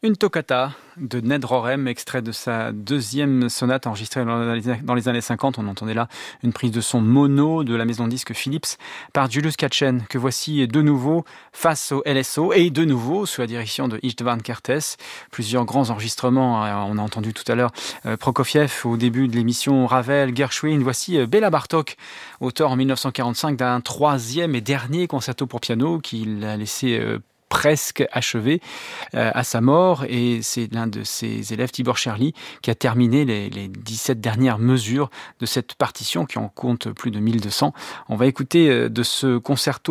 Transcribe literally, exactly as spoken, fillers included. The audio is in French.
Une toccata de Ned Rorem, extrait de sa deuxième sonate enregistrée dans les années cinquante. On entendait là une prise de son mono de la maison de disque Philips par Julius Katchen, que voici de nouveau face au L S O et de nouveau sous la direction de István Kertész. Plusieurs grands enregistrements, on a entendu tout à l'heure Prokofiev au début de l'émission, Ravel, Gershwin. Voici Béla Bartók, auteur en mille neuf cent quarante-cinq d'un troisième et dernier concerto pour piano qu'il a laissé presque achevé euh, à sa mort, et c'est l'un de ses élèves, Tibor Cherli, qui a terminé les, les dix-sept dernières mesures de cette partition qui en compte plus de mille deux cents. On va écouter euh, de ce concerto